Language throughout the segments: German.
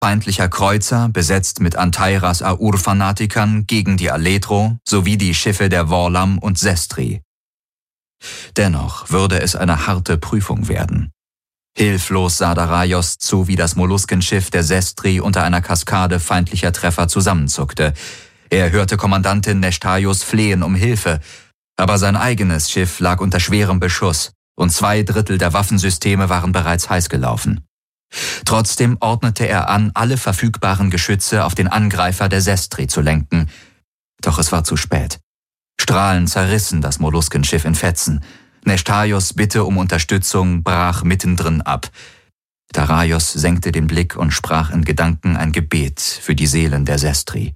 feindlicher Kreuzer, besetzt mit Anteiras Aur-Fanatikern, gegen die Aletro sowie die Schiffe der Vorlam und Sestri. Dennoch würde es eine harte Prüfung werden. Hilflos sah Dareios zu, wie das Molluskenschiff der Sestri unter einer Kaskade feindlicher Treffer zusammenzuckte. Er hörte Kommandantin Neshtaios flehen um Hilfe, aber sein eigenes Schiff lag unter schwerem Beschuss und 2/3 der Waffensysteme waren bereits heiß gelaufen. Trotzdem ordnete er an, alle verfügbaren Geschütze auf den Angreifer der Sestri zu lenken. Doch es war zu spät. Strahlen zerrissen das Molluskenschiff in Fetzen. Neshtaios Bitte um Unterstützung brach mittendrin ab. Dareios senkte den Blick und sprach in Gedanken ein Gebet für die Seelen der Sestri.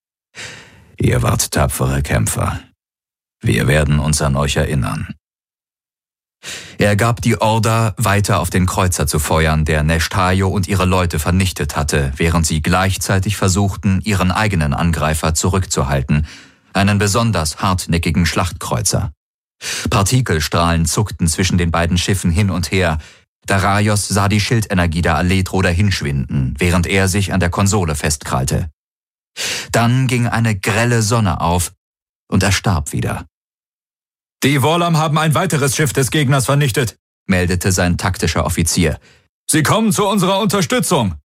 Ihr wart tapfere Kämpfer. Wir werden uns an euch erinnern. Er gab die Order, weiter auf den Kreuzer zu feuern, der Neshtaio und ihre Leute vernichtet hatte, während sie gleichzeitig versuchten, ihren eigenen Angreifer zurückzuhalten, einen besonders hartnäckigen Schlachtkreuzer. Partikelstrahlen zuckten zwischen den beiden Schiffen hin und her. Dareios sah die Schildenergie der Aletro dahinschwinden, während er sich an der Konsole festkrallte. Dann ging eine grelle Sonne auf und er starb wieder. Die Vorlam haben ein weiteres Schiff des Gegners vernichtet, meldete sein taktischer Offizier. Sie kommen zu unserer Unterstützung.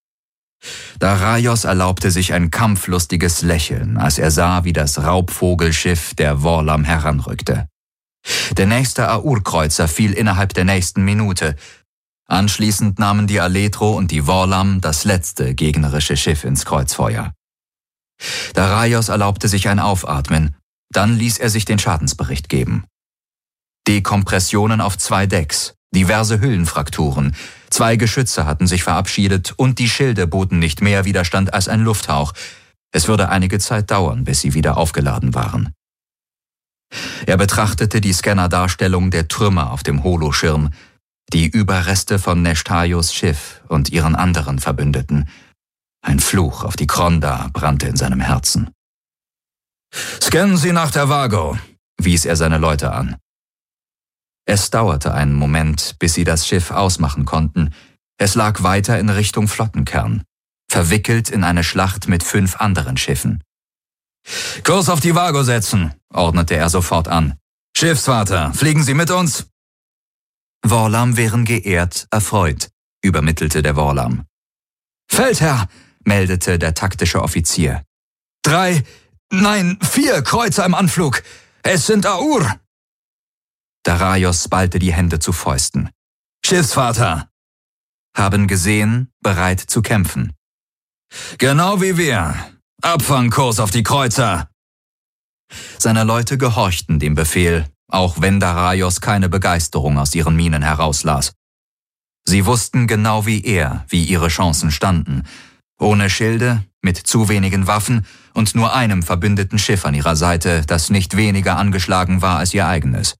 Dareios erlaubte sich ein kampflustiges Lächeln, als er sah, wie das Raubvogelschiff der Vorlam heranrückte. Der nächste Aur-Kreuzer fiel innerhalb der nächsten Minute. Anschließend nahmen die Aletro und die Vorlam das letzte gegnerische Schiff ins Kreuzfeuer. Dareios erlaubte sich ein Aufatmen, dann ließ er sich den Schadensbericht geben. Dekompressionen auf 2 Decks, diverse Hüllenfrakturen, 2 Geschütze hatten sich verabschiedet und die Schilde boten nicht mehr Widerstand als ein Lufthauch. Es würde einige Zeit dauern, bis sie wieder aufgeladen waren. Er betrachtete die Scannerdarstellung der Trümmer auf dem Holoschirm, die Überreste von Neshtaios Schiff und ihren anderen Verbündeten. Ein Fluch auf die Kronda brannte in seinem Herzen. Scannen Sie nach der Vago, wies er seine Leute an. Es dauerte einen Moment, bis sie das Schiff ausmachen konnten. Es lag weiter in Richtung Flottenkern, verwickelt in eine Schlacht mit 5 anderen Schiffen. Kurs auf die Vago setzen, ordnete er sofort an. Schiffsvater, fliegen Sie mit uns? Vorlam wären geehrt, erfreut, übermittelte der Vorlam. Feldherr, meldete der taktische Offizier. 4 Kreuzer im Anflug. Es sind Aur. Dareios ballte die Hände zu Fäusten. Schiffsvater. Haben gesehen, bereit zu kämpfen. Genau wie wir. Abfangkurs auf die Kreuzer. Seine Leute gehorchten dem Befehl, auch wenn Dareios keine Begeisterung aus ihren Mienen herauslas. Sie wussten genau wie er, wie ihre Chancen standen. Ohne Schilde, mit zu wenigen Waffen und nur einem verbündeten Schiff an ihrer Seite, das nicht weniger angeschlagen war als ihr eigenes.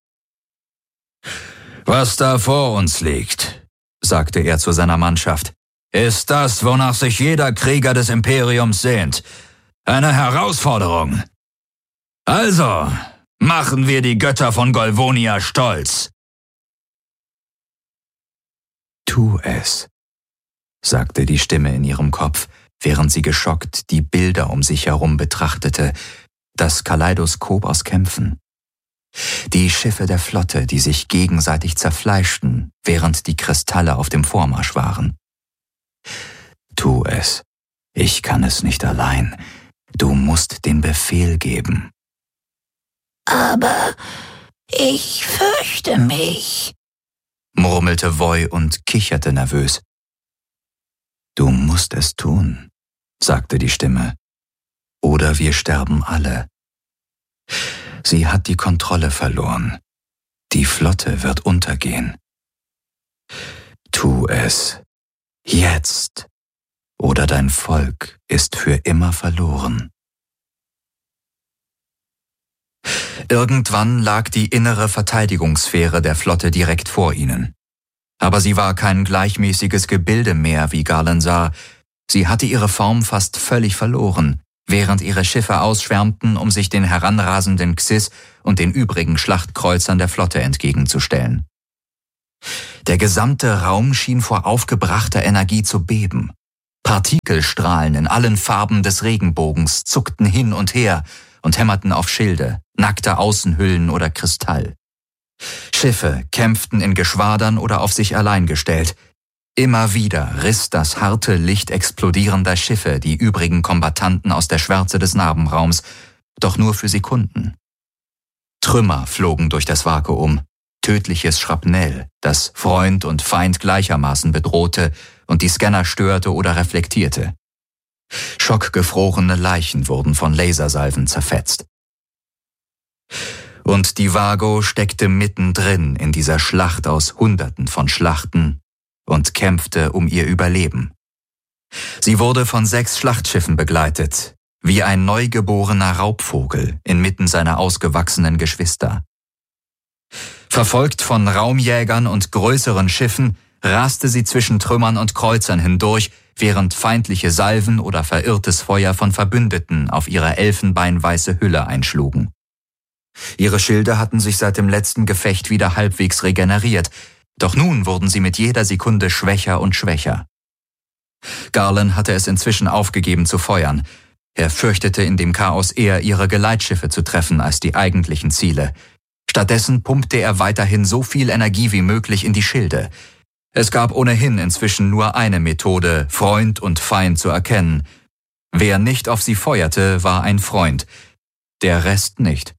Was da vor uns liegt, sagte er zu seiner Mannschaft, ist das, wonach sich jeder Krieger des Imperiums sehnt. Eine Herausforderung. Also, machen wir die Götter von Golvonia stolz. Tu es, sagte die Stimme in ihrem Kopf, während sie geschockt die Bilder um sich herum betrachtete, das Kaleidoskop aus Kämpfen. Die Schiffe der Flotte, die sich gegenseitig zerfleischten, während die Kristalle auf dem Vormarsch waren. Tu es. Ich kann es nicht allein. Du musst den Befehl geben. Aber ich fürchte mich, murmelte Voi und kicherte nervös. Du musst es tun, sagte die Stimme. Oder wir sterben alle. Sie hat die Kontrolle verloren. Die Flotte wird untergehen. Tu es. Jetzt. Oder dein Volk ist für immer verloren. Irgendwann lag die innere Verteidigungssphäre der Flotte direkt vor ihnen. Aber sie war kein gleichmäßiges Gebilde mehr, wie Galen sah. Sie hatte ihre Form fast völlig verloren, während ihre Schiffe ausschwärmten, um sich den heranrasenden Xys und den übrigen Schlachtkreuzern der Flotte entgegenzustellen. Der gesamte Raum schien vor aufgebrachter Energie zu beben. Partikelstrahlen in allen Farben des Regenbogens zuckten hin und her und hämmerten auf Schilde, nackte Außenhüllen oder Kristall. Schiffe kämpften in Geschwadern oder auf sich allein gestellt. Immer wieder riss das harte Licht explodierender Schiffe die übrigen Kombattanten aus der Schwärze des Narbenraums, doch nur für Sekunden. Trümmer flogen durch das Vakuum, tödliches Schrapnell, das Freund und Feind gleichermaßen bedrohte und die Scanner störte oder reflektierte. Schockgefrorene Leichen wurden von Lasersalven zerfetzt. Und die Vago steckte mittendrin in dieser Schlacht aus Hunderten von Schlachten und kämpfte um ihr Überleben. Sie wurde von 6 Schlachtschiffen begleitet, wie ein neugeborener Raubvogel inmitten seiner ausgewachsenen Geschwister. Verfolgt von Raumjägern und größeren Schiffen raste sie zwischen Trümmern und Kreuzern hindurch, während feindliche Salven oder verirrtes Feuer von Verbündeten auf ihre elfenbeinweiße Hülle einschlugen. Ihre Schilde hatten sich seit dem letzten Gefecht wieder halbwegs regeneriert, doch nun wurden sie mit jeder Sekunde schwächer und schwächer. Garland hatte es inzwischen aufgegeben zu feuern. Er fürchtete in dem Chaos eher ihre Geleitschiffe zu treffen als die eigentlichen Ziele. Stattdessen pumpte er weiterhin so viel Energie wie möglich in die Schilde. Es gab ohnehin inzwischen nur eine Methode, Freund und Feind zu erkennen. Wer nicht auf sie feuerte, war ein Freund, der Rest nicht.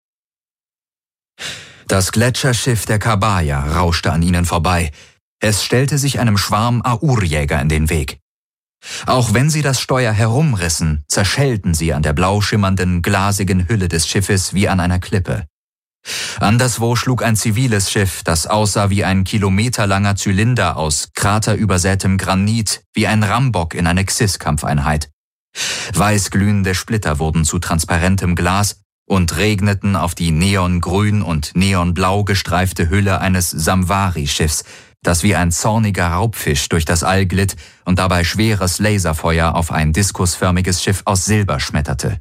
Das Gletscherschiff der Kabaya rauschte an ihnen vorbei. Es stellte sich einem Schwarm Aur-Jäger in den Weg. Auch wenn sie das Steuer herumrissen, zerschellten sie an der blau schimmernden, glasigen Hülle des Schiffes wie an einer Klippe. Anderswo schlug ein ziviles Schiff, das aussah wie ein kilometerlanger Zylinder aus kraterübersätem Granit, wie ein Rambock in eine Xis-Kampfeinheit. Weißglühende Splitter wurden zu transparentem Glas und regneten auf die neongrün und neonblau gestreifte Hülle eines Samvari-Schiffs, das wie ein zorniger Raubfisch durch das All glitt und dabei schweres Laserfeuer auf ein diskusförmiges Schiff aus Silber schmetterte.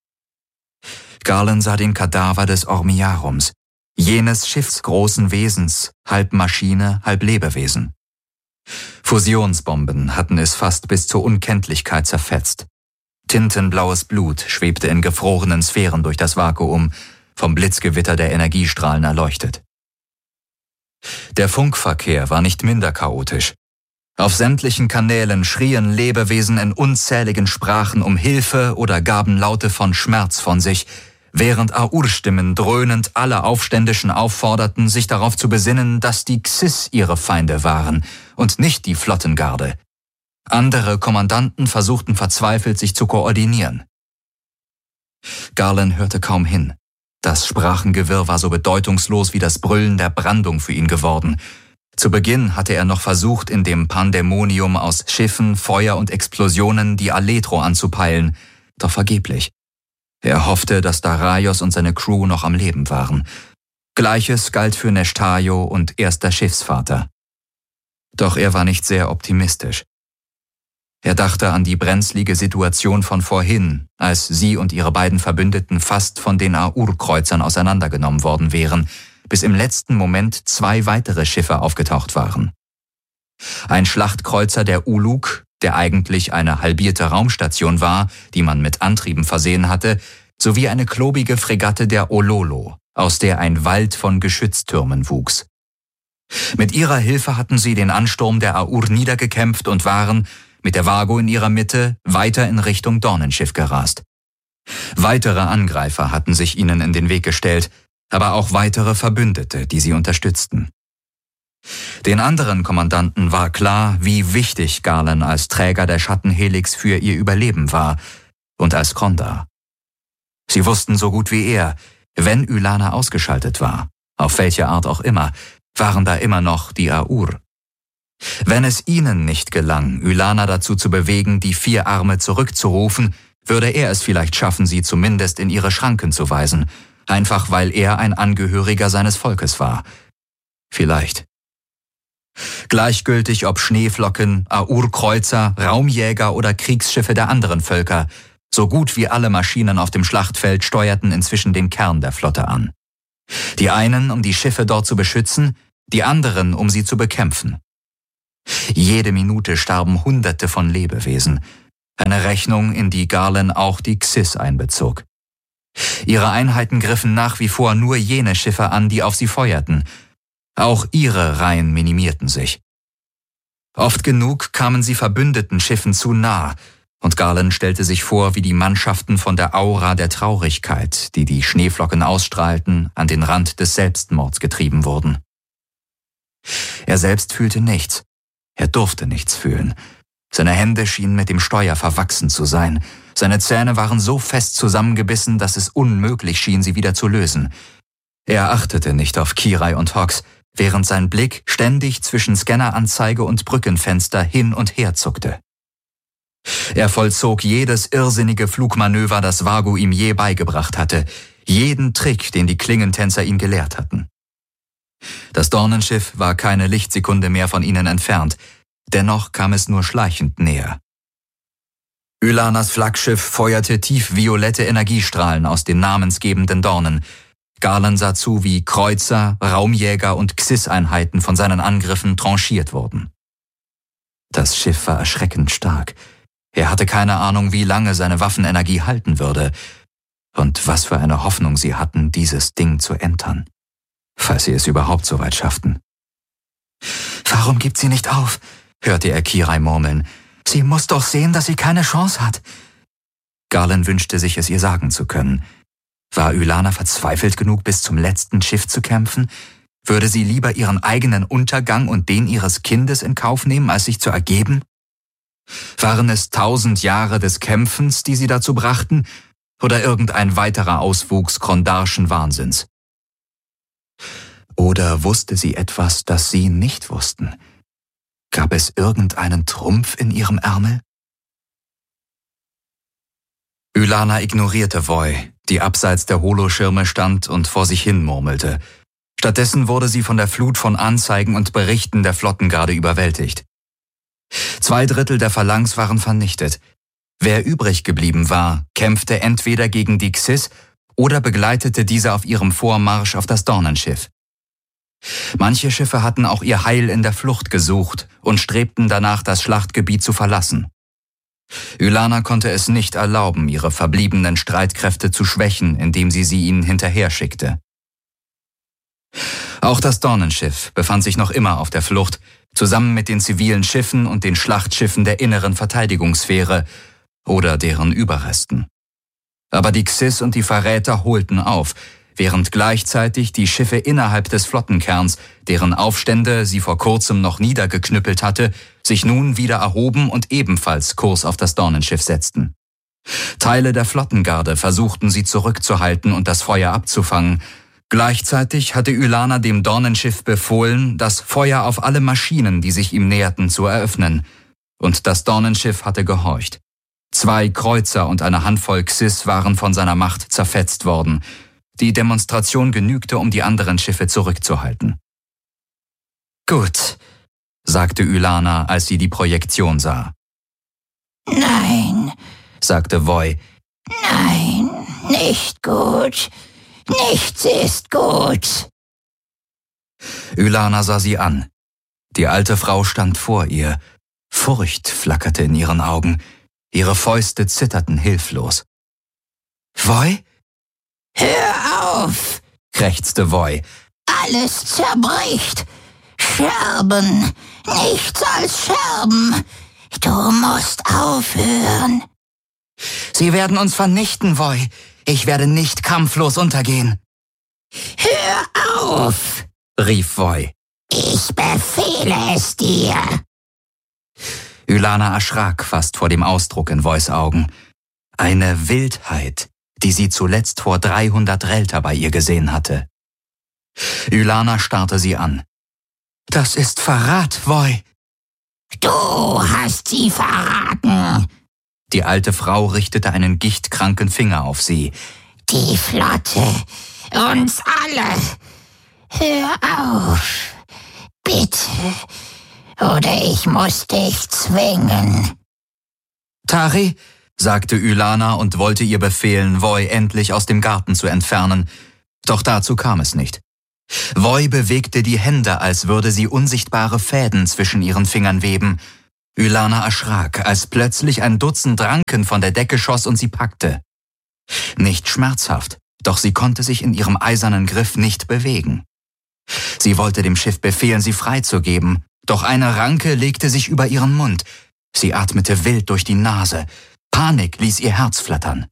Garland sah den Kadaver des Ormiarums, jenes schiffsgroßen Wesens, halb Maschine, halb Lebewesen. Fusionsbomben hatten es fast bis zur Unkenntlichkeit zerfetzt. Tintenblaues Blut schwebte in gefrorenen Sphären durch das Vakuum, vom Blitzgewitter der Energiestrahlen erleuchtet. Der Funkverkehr war nicht minder chaotisch. Auf sämtlichen Kanälen schrien Lebewesen in unzähligen Sprachen um Hilfe oder gaben Laute von Schmerz von sich, während Aur-Stimmen dröhnend alle Aufständischen aufforderten, sich darauf zu besinnen, dass die Xis ihre Feinde waren und nicht die Flottengarde. Andere Kommandanten versuchten verzweifelt, sich zu koordinieren. Garland hörte kaum hin. Das Sprachengewirr war so bedeutungslos wie das Brüllen der Brandung für ihn geworden. Zu Beginn hatte er noch versucht, in dem Pandemonium aus Schiffen, Feuer und Explosionen die Aletro anzupeilen, doch vergeblich. Er hoffte, dass Daraios und seine Crew noch am Leben waren. Gleiches galt für Neshtayo und erster Schiffsvater. Doch er war nicht sehr optimistisch. Er dachte an die brenzlige Situation von vorhin, als sie und ihre beiden Verbündeten fast von den Aur-Kreuzern auseinandergenommen worden wären, bis im letzten Moment 2 weitere Schiffe aufgetaucht waren. Ein Schlachtkreuzer der Uluk, der eigentlich eine halbierte Raumstation war, die man mit Antrieben versehen hatte, sowie eine klobige Fregatte der Ololo, aus der ein Wald von Geschütztürmen wuchs. Mit ihrer Hilfe hatten sie den Ansturm der Aur niedergekämpft und waren, mit der Vago in ihrer Mitte, weiter in Richtung Dornenschiff gerast. Weitere Angreifer hatten sich ihnen in den Weg gestellt, aber auch weitere Verbündete, die sie unterstützten. Den anderen Kommandanten war klar, wie wichtig Garland als Träger der Schattenhelix für ihr Überleben war und als Krondar. Sie wussten so gut wie er, wenn Ylana ausgeschaltet war, auf welche Art auch immer, waren da immer noch die Aur. Wenn es ihnen nicht gelang, Ylana dazu zu bewegen, die 4 Arme zurückzurufen, würde er es vielleicht schaffen, sie zumindest in ihre Schranken zu weisen, einfach weil er ein Angehöriger seines Volkes war. Vielleicht. Gleichgültig ob Schneeflocken, Aur-Kreuzer, Raumjäger oder Kriegsschiffe der anderen Völker, so gut wie alle Maschinen auf dem Schlachtfeld steuerten inzwischen den Kern der Flotte an. Die einen, um die Schiffe dort zu beschützen, die anderen, um sie zu bekämpfen. Jede Minute starben Hunderte von Lebewesen, eine Rechnung, in die Garland auch die Xys einbezog. Ihre Einheiten griffen nach wie vor nur jene Schiffe an, die auf sie feuerten. Auch ihre Reihen minimierten sich. Oft genug kamen sie verbündeten Schiffen zu nah, und Garland stellte sich vor, wie die Mannschaften von der Aura der Traurigkeit, die die Schneeflocken ausstrahlten, an den Rand des Selbstmords getrieben wurden. Er selbst fühlte nichts. Er durfte nichts fühlen. Seine Hände schienen mit dem Steuer verwachsen zu sein. Seine Zähne waren so fest zusammengebissen, dass es unmöglich schien, sie wieder zu lösen. Er achtete nicht auf Kirai und Hawks, während sein Blick ständig zwischen Scanneranzeige und Brückenfenster hin und her zuckte. Er vollzog jedes irrsinnige Flugmanöver, das Vago ihm je beigebracht hatte, jeden Trick, den die Klingentänzer ihn gelehrt hatten. Das Dornenschiff war keine Lichtsekunde mehr von ihnen entfernt, dennoch kam es nur schleichend näher. Ylanas Flaggschiff feuerte tiefviolette Energiestrahlen aus den namensgebenden Dornen. Garland sah zu, wie Kreuzer, Raumjäger und Xys-Einheiten von seinen Angriffen tranchiert wurden. Das Schiff war erschreckend stark. Er hatte keine Ahnung, wie lange seine Waffenenergie halten würde und was für eine Hoffnung sie hatten, dieses Ding zu entern, falls sie es überhaupt so weit schafften. »Warum gibt sie nicht auf?« hörte er Kirai murmeln. »Sie muss doch sehen, dass sie keine Chance hat.« Garland wünschte sich, es ihr sagen zu können. War Ylana verzweifelt genug, bis zum letzten Schiff zu kämpfen? Würde sie lieber ihren eigenen Untergang und den ihres Kindes in Kauf nehmen, als sich zu ergeben? Waren es 1000 Jahre des Kämpfens, die sie dazu brachten, oder irgendein weiterer Auswuchs Krondarschen Wahnsinns? Oder wusste sie etwas, das sie nicht wussten? Gab es irgendeinen Trumpf in ihrem Ärmel? Ylana ignorierte Voy, die abseits der Holoschirme stand und vor sich hin murmelte. Stattdessen wurde sie von der Flut von Anzeigen und Berichten der Flottengarde überwältigt. 2/3 der Phalanx waren vernichtet. Wer übrig geblieben war, kämpfte entweder gegen die Xys oder begleitete diese auf ihrem Vormarsch auf das Dornenschiff. Manche Schiffe hatten auch ihr Heil in der Flucht gesucht und strebten danach, das Schlachtgebiet zu verlassen. Ylana konnte es nicht erlauben, ihre verbliebenen Streitkräfte zu schwächen, indem sie ihnen hinterher schickte. Auch das Dornenschiff befand sich noch immer auf der Flucht, zusammen mit den zivilen Schiffen und den Schlachtschiffen der inneren Verteidigungssphäre oder deren Überresten. Aber die Xys und die Verräter holten auf, während gleichzeitig die Schiffe innerhalb des Flottenkerns, deren Aufstände sie vor kurzem noch niedergeknüppelt hatte, sich nun wieder erhoben und ebenfalls Kurs auf das Dornenschiff setzten. Teile der Flottengarde versuchten sie zurückzuhalten und das Feuer abzufangen. Gleichzeitig hatte Ylana dem Dornenschiff befohlen, das Feuer auf alle Maschinen, die sich ihm näherten, zu eröffnen. Und das Dornenschiff hatte gehorcht. 2 Kreuzer und eine Handvoll Xys waren von seiner Macht zerfetzt worden. Die Demonstration genügte, um die anderen Schiffe zurückzuhalten. »Gut«, sagte Ylana, als sie die Projektion sah. »Nein«, sagte Voy. »Nein, nicht gut. Nichts ist gut.« Ylana sah sie an. Die alte Frau stand vor ihr. Furcht flackerte in ihren Augen. Ihre Fäuste zitterten hilflos. »Voy?« »Hör auf«, krächzte Voy. »Alles zerbricht. Scherben, nichts als Scherben. Du musst aufhören.« »Sie werden uns vernichten, Voy. Ich werde nicht kampflos untergehen.« »Hör auf«, rief Voy. »Ich befehle es dir.« Ylana erschrak fast vor dem Ausdruck in Voys Augen. Eine Wildheit, die sie zuletzt vor 300 Relter bei ihr gesehen hatte. Ylana starrte sie an. »Das ist Verrat, Voy.« »Du hast sie verraten.« Die alte Frau richtete einen gichtkranken Finger auf sie. »Die Flotte, uns alle. Hör auf, bitte, oder ich muss dich zwingen.« »Tari«, sagte Ylana und wollte ihr befehlen, Voy endlich aus dem Garten zu entfernen. Doch dazu kam es nicht. Voi bewegte die Hände, als würde sie unsichtbare Fäden zwischen ihren Fingern weben. Ylana erschrak, als plötzlich ein Dutzend Ranken von der Decke schoss und sie packte. Nicht schmerzhaft, doch sie konnte sich in ihrem eisernen Griff nicht bewegen. Sie wollte dem Schiff befehlen, sie freizugeben, doch eine Ranke legte sich über ihren Mund. Sie atmete wild durch die Nase. Panik ließ ihr Herz flattern.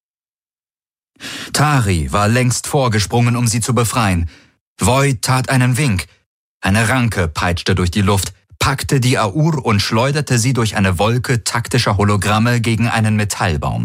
Tari war längst vorgesprungen, um sie zu befreien. Voi tat einen Wink. Eine Ranke peitschte durch die Luft, packte die Aur und schleuderte sie durch eine Wolke taktischer Hologramme gegen einen Metallbaum.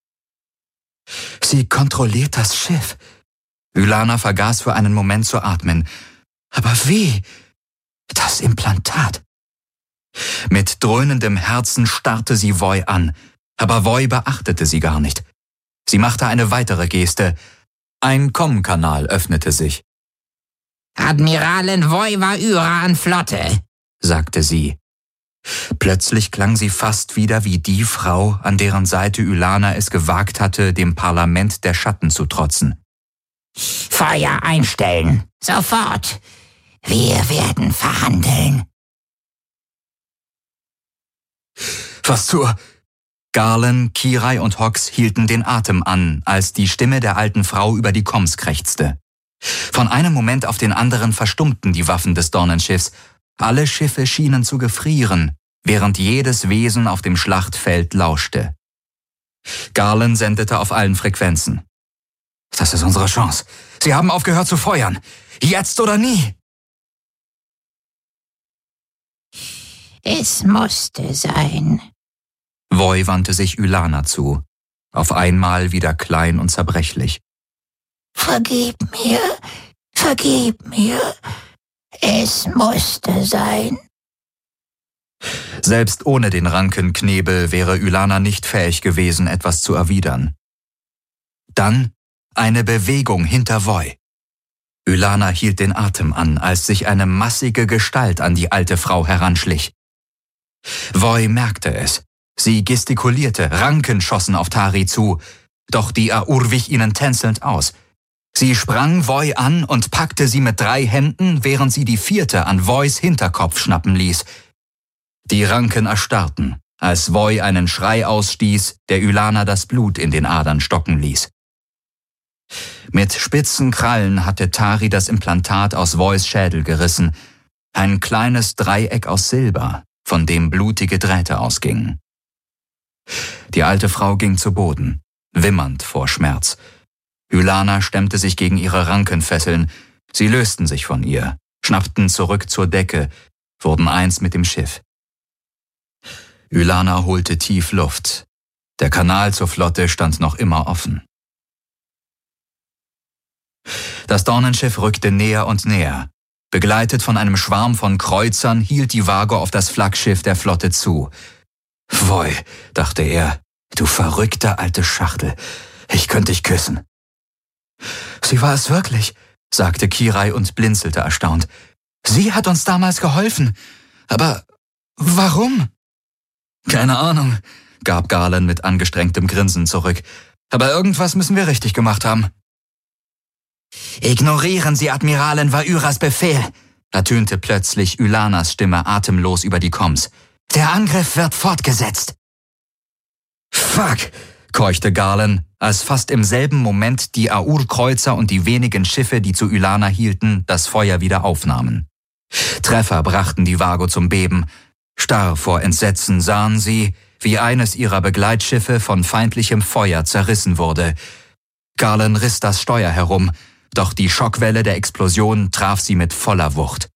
Sie kontrolliert das Schiff. Ylana vergaß für einen Moment zu atmen. Aber wie? Das Implantat. Mit dröhnendem Herzen starrte sie Voi an, aber Voi beachtete sie gar nicht. Sie machte eine weitere Geste. Ein Kommkanal öffnete sich. »Admiralin Voi Vahyra an Flotte«, sagte sie. Plötzlich klang sie fast wieder wie die Frau, an deren Seite Ylana es gewagt hatte, dem Parlament der Schatten zu trotzen. »Feuer einstellen, sofort. Wir werden verhandeln.« Was zur... Garland, Kirai und Hox hielten den Atem an, als die Stimme der alten Frau über die Komms krächzte. Von einem Moment auf den anderen verstummten die Waffen des Dornenschiffs. Alle Schiffe schienen zu gefrieren, während jedes Wesen auf dem Schlachtfeld lauschte. Garland sendete auf allen Frequenzen. »Das ist unsere Chance. Sie haben aufgehört zu feuern. Jetzt oder nie!« »Es musste sein.« Voi wandte sich Ylana zu, auf einmal wieder klein und zerbrechlich. »Vergib mir. Es musste sein.« Selbst ohne den Rankenknebel wäre Ylana nicht fähig gewesen, etwas zu erwidern. Dann eine Bewegung hinter Voi. Ylana hielt den Atem an, als sich eine massige Gestalt an die alte Frau heranschlich. Voi merkte es. Sie gestikulierte, Ranken schossen auf Tari zu, doch die Aur wich ihnen tänzelnd aus. Sie sprang Voi an und packte sie mit 3 Händen, während sie die 4. an Vois Hinterkopf schnappen ließ. Die Ranken erstarrten, als Voi einen Schrei ausstieß, der Ylana das Blut in den Adern stocken ließ. Mit spitzen Krallen hatte Tari das Implantat aus Vois Schädel gerissen, ein kleines Dreieck aus Silber, von dem blutige Drähte ausgingen. Die alte Frau ging zu Boden, wimmernd vor Schmerz. Ylana stemmte sich gegen ihre Rankenfesseln. Sie lösten sich von ihr, schnappten zurück zur Decke, wurden eins mit dem Schiff. Ylana holte tief Luft. Der Kanal zur Flotte stand noch immer offen. Das Dornenschiff rückte näher und näher. Begleitet von einem Schwarm von Kreuzern hielt die Vago auf das Flaggschiff der Flotte zu. »Voi«, dachte er, »du verrückte alte Schachtel, ich könnte dich küssen.« »Sie war es wirklich«, sagte Kirai und blinzelte erstaunt. »Sie hat uns damals geholfen. Aber warum?« »Keine Ahnung«, gab Garland mit angestrengtem Grinsen zurück. »Aber irgendwas müssen wir richtig gemacht haben.« »Ignorieren Sie Admiralin Vahyras Befehl«, ertönte plötzlich Ylanas Stimme atemlos über die Komms. »Der Angriff wird fortgesetzt.« »Fuck«, keuchte Garland, als fast im selben Moment die Aur-Kreuzer und die wenigen Schiffe, die zu Ylana hielten, das Feuer wieder aufnahmen. Treffer brachten die Vago zum Beben. Starr vor Entsetzen sahen sie, wie eines ihrer Begleitschiffe von feindlichem Feuer zerrissen wurde. Garland riss das Steuer herum, doch die Schockwelle der Explosion traf sie mit voller Wucht.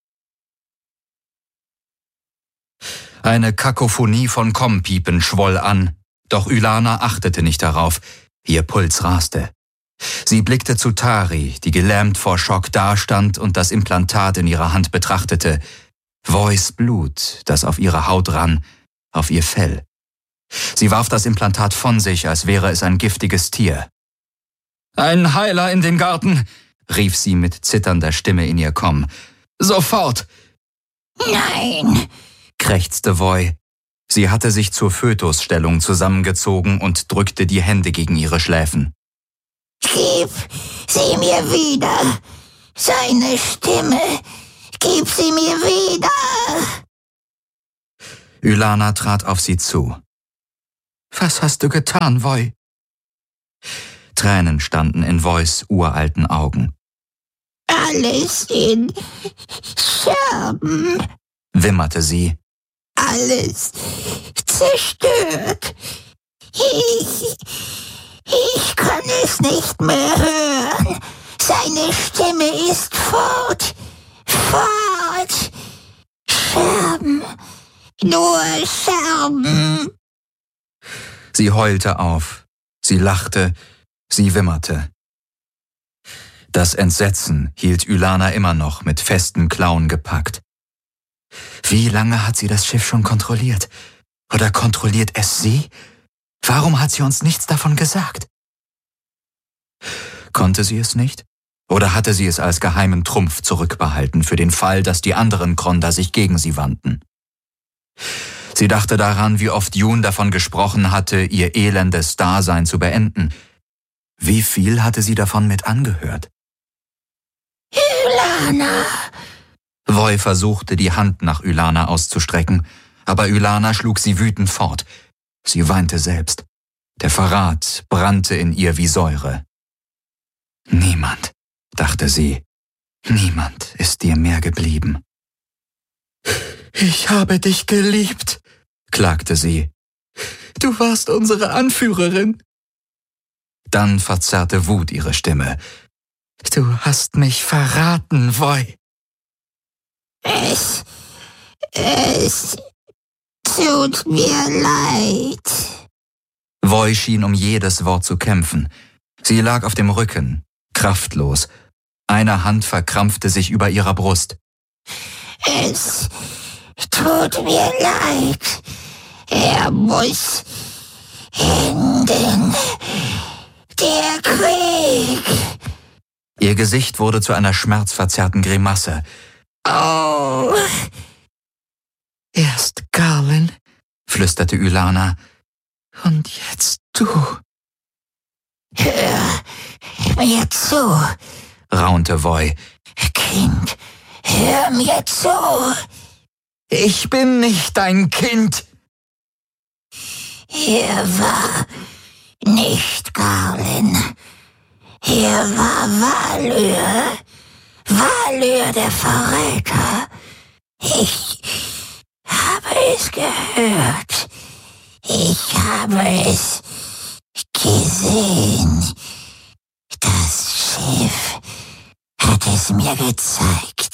Eine Kakophonie von Kommpiepen schwoll an, doch Ylana achtete nicht darauf. Ihr Puls raste. Sie blickte zu Tari, die gelähmt vor Schock dastand und das Implantat in ihrer Hand betrachtete. Vois Blut, das auf ihre Haut rann, auf ihr Fell. Sie warf das Implantat von sich, als wäre es ein giftiges Tier. »Ein Heiler in den Garten«, rief sie mit zitternder Stimme in ihr Komm. »Sofort!« »Nein«, krächzte Voi. Sie hatte sich zur Fötusstellung zusammengezogen und drückte die Hände gegen ihre Schläfen. »Gib sie mir wieder. Seine Stimme, gib sie mir wieder! Ylana trat auf sie zu. »Was hast du getan, Voi?« Tränen standen in Vois uralten Augen. »Alles in Scherben«, wimmerte sie. »Alles zerstört. Ich kann es nicht mehr hören. Seine Stimme ist fort. Scherben, nur Scherben.« Sie heulte auf, sie lachte, sie wimmerte. Das Entsetzen hielt Ylana immer noch mit festen Klauen gepackt. Wie lange hat sie das Schiff schon kontrolliert? Oder kontrolliert es sie? Warum hat sie uns nichts davon gesagt? Konnte sie es nicht? Oder hatte sie es als geheimen Trumpf zurückbehalten für den Fall, dass die anderen Kronder sich gegen sie wandten? Sie dachte daran, wie oft Jun davon gesprochen hatte, ihr elendes Dasein zu beenden. Wie viel hatte sie davon mit angehört? »Ylana!« Voi versuchte, die Hand nach Ylana auszustrecken, aber Ylana schlug sie wütend fort. Sie weinte selbst. Der Verrat brannte in ihr wie Säure. »Niemand«, dachte sie, »niemand ist dir mehr geblieben.« »Ich habe dich geliebt«, klagte sie. »Du warst unsere Anführerin.« Dann verzerrte Wut ihre Stimme. »Du hast mich verraten, Voi.« Es tut mir leid.« Voi schien um jedes Wort zu kämpfen. Sie lag auf dem Rücken, kraftlos. Eine Hand verkrampfte sich über ihrer Brust. Es tut mir leid. Er muss enden. Der Krieg. Ihr Gesicht wurde zu einer schmerzverzerrten Grimasse. Oh. »Erst Garlin«, flüsterte Ylana, »und jetzt du.« Hör mir zu, raunte Voi. Kind, hör mir zu. »Ich bin nicht dein Kind.« Er war nicht Garlin. Er war Valur. Valur, der Verräter. Ich habe es gehört. Ich habe es gesehen. Das Schiff hat es mir gezeigt.